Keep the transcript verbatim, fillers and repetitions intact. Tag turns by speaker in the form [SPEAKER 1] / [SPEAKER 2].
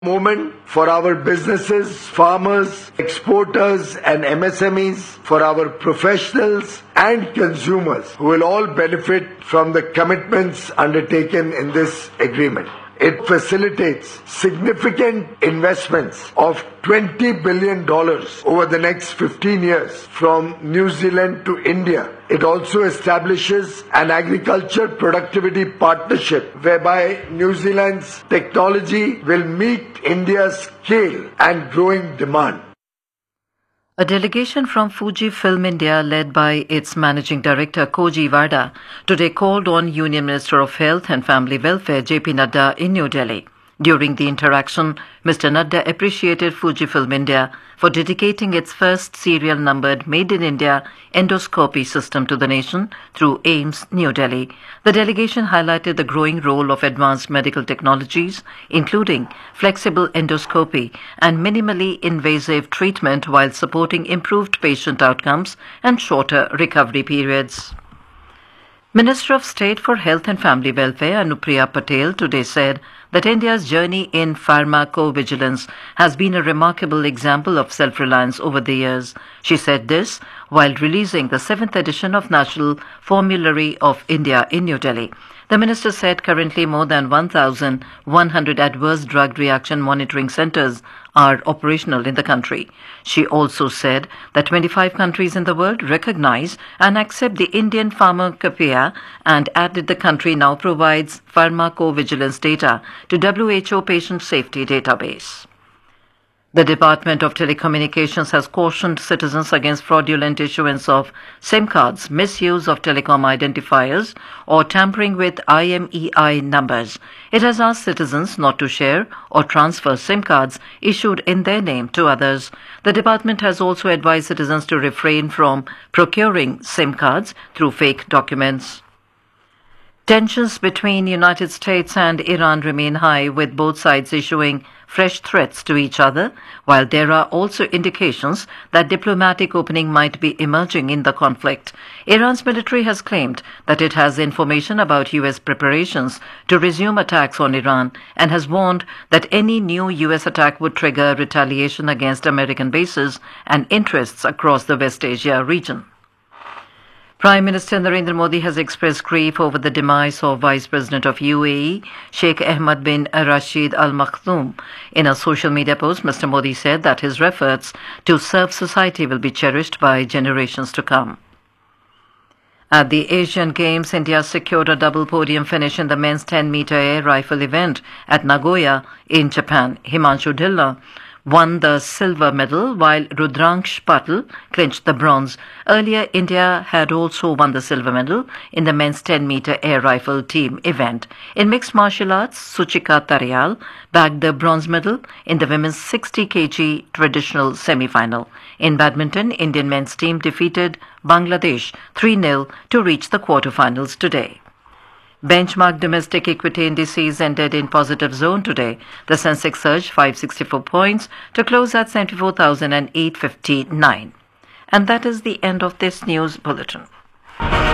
[SPEAKER 1] Moment for our businesses, farmers, exporters and M S M Es, for our professionals and consumers who will all benefit from the commitments undertaken in this agreement. It facilitates significant investments of twenty billion dollars over the next fifteen years from New Zealand to India. It also establishes an agriculture productivity partnership whereby New Zealand's technology will meet India's scale and growing demand.
[SPEAKER 2] A delegation from Fujifilm India, led by its managing director Koji Vada, today called on Union Minister of Health and Family Welfare J P Nadda in New Delhi. During the interaction, Mister Nadda appreciated Fujifilm India for dedicating its first serial numbered Made in India endoscopy system to the nation through AIIMS New Delhi. The delegation highlighted the growing role of advanced medical technologies, including flexible endoscopy and minimally invasive treatment, while supporting improved patient outcomes and shorter recovery periods. Minister of State for Health and Family Welfare Anupriya Patel today said that India's journey in pharmacovigilance has been a remarkable example of self-reliance over the years. She said this while releasing the seventh edition of National Formulary of India in New Delhi. The minister said currently more than one thousand one hundred adverse drug reaction monitoring centers are operational in the country. She also said that twenty-five countries in the world recognize and accept the Indian Pharmacopoeia, and added the country now provides pharmacovigilance data to W H O Patient Safety Database. The Department of Telecommunications has cautioned citizens against fraudulent issuance of SIM cards, misuse of telecom identifiers, or tampering with I M E I numbers. It has asked citizens not to share or transfer SIM cards issued in their name to others. The department has also advised citizens to refrain from procuring SIM cards through fake documents. Tensions between the United States and Iran remain high, with both sides issuing fresh threats to each other, while there are also indications that diplomatic opening might be emerging in the conflict. Iran's military has claimed that it has information about U S preparations to resume attacks on Iran, and has warned that any new U S attack would trigger retaliation against American bases and interests across the West Asia region. Prime Minister Narendra Modi has expressed grief over the demise of Vice President of U A E, Sheikh Ahmed bin Rashid Al Maktoum. In a social media post, Mister Modi said that his efforts to serve society will be cherished by generations to come. At the Asian Games, India secured a double podium finish in the men's ten meter air rifle event at Nagoya in Japan. Himanshu Dhillon won the silver medal, while Rudraksh Patil clinched the bronze. Earlier, India had also won the silver medal in the men's ten meter air rifle team event. In mixed martial arts, Suchika Tarial bagged the bronze medal in the women's sixty kilogram traditional semi-final. In badminton, Indian men's team defeated Bangladesh three nil to reach the quarterfinals today. Benchmark domestic equity indices ended in positive zone today. The Sensex surged five hundred sixty-four points to close at seventy-four thousand eight hundred fifty-nine. And that is the end of this news bulletin.